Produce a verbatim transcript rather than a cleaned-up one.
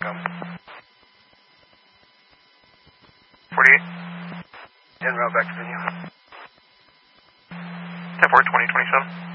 com. forty-eight. En route back to venue. ten four, twenty twenty-seven.